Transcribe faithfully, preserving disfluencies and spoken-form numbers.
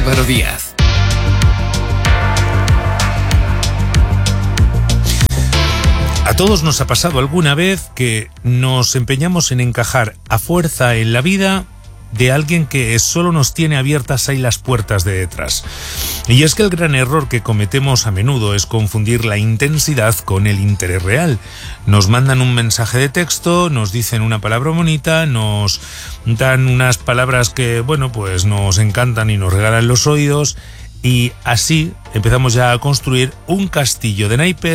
Álvaro Díaz. A todos nos ha pasado alguna vez que nos empeñamos en encajar a fuerza en la vida de alguien que solo nos tiene abiertas ahí las puertas de detrás. Y es que el gran error que cometemos a menudo es confundir la intensidad con el interés real. Nos mandan un mensaje de texto, nos dicen una palabra bonita, nos dan unas palabras que, bueno, pues nos encantan y nos regalan los oídos, y así empezamos ya a construir un castillo de naipes